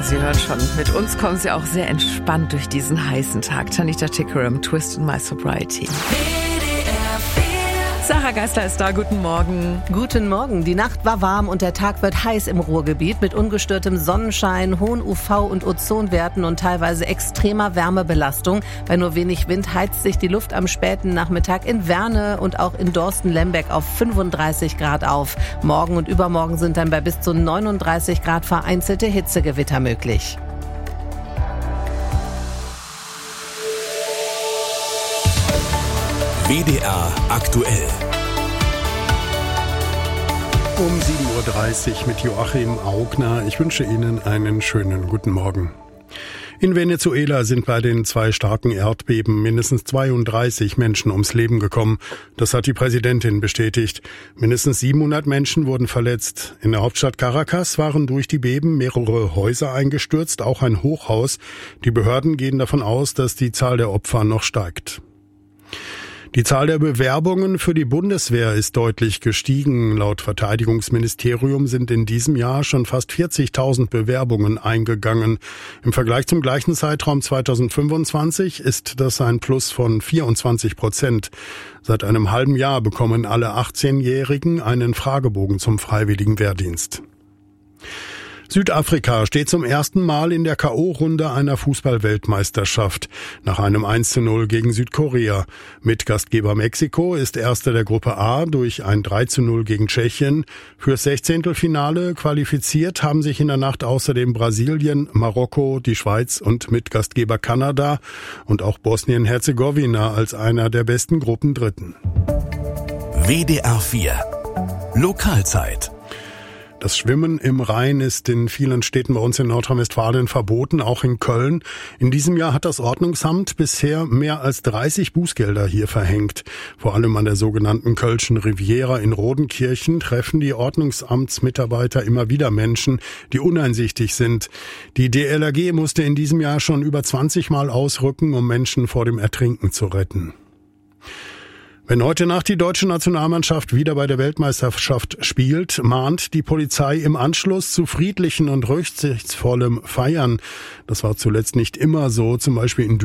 Sie hören schon, mit uns kommen Sie auch sehr entspannt durch diesen heißen Tag. Tanita Tikaram, Twist in My Sobriety. Sarah Geisler ist da, guten Morgen. Guten Morgen. Die Nacht war warm und der Tag wird heiß im Ruhrgebiet mit ungestörtem Sonnenschein, hohen UV- und Ozonwerten und teilweise extremer Wärmebelastung. Bei nur wenig Wind heizt sich die Luft am späten Nachmittag in Werne und auch in Dorsten-Lembeck auf 35 Grad auf. Morgen und übermorgen sind dann bei bis zu 39 Grad vereinzelte Hitzegewitter möglich. WDR aktuell. Um 7.30 Uhr mit Joachim Augner. Ich wünsche Ihnen einen schönen guten Morgen. In Venezuela sind bei den 2 starken Erdbeben mindestens 32 Menschen ums Leben gekommen. Das hat die Präsidentin bestätigt. Mindestens 700 Menschen wurden verletzt. In der Hauptstadt Caracas waren durch die Beben mehrere Häuser eingestürzt, auch ein Hochhaus. Die Behörden gehen davon aus, dass die Zahl der Opfer noch steigt. Die Zahl der Bewerbungen für die Bundeswehr ist deutlich gestiegen. Laut Verteidigungsministerium sind in diesem Jahr schon fast 40.000 Bewerbungen eingegangen. Im Vergleich zum gleichen Zeitraum 2025 ist das ein Plus von 24%. Seit einem halben Jahr bekommen alle 18-Jährigen einen Fragebogen zum freiwilligen Wehrdienst. Südafrika steht zum ersten Mal in der K.O.-Runde einer Fußball-Weltmeisterschaft nach einem 1:0 gegen Südkorea. Mitgastgeber Mexiko ist Erster der Gruppe A durch ein 3:0 gegen Tschechien. Fürs Sechzehntelfinale qualifiziert haben sich in der Nacht außerdem Brasilien, Marokko, die Schweiz und Mitgastgeber Kanada und auch Bosnien-Herzegowina als einer der besten Gruppendritten. WDR 4 Lokalzeit. Das Schwimmen im Rhein ist in vielen Städten bei uns in Nordrhein-Westfalen verboten, auch in Köln. In diesem Jahr hat das Ordnungsamt bisher mehr als 30 Bußgelder hier verhängt. Vor allem an der sogenannten Kölschen Riviera in Rodenkirchen treffen die Ordnungsamtsmitarbeiter immer wieder Menschen, die uneinsichtig sind. Die DLRG musste in diesem Jahr schon über 20 Mal ausrücken, um Menschen vor dem Ertrinken zu retten. Wenn heute Nacht die deutsche Nationalmannschaft wieder bei der Weltmeisterschaft spielt, mahnt die Polizei im Anschluss zu friedlichen und rücksichtsvollem Feiern. Das war zuletzt nicht immer so, zum Beispiel in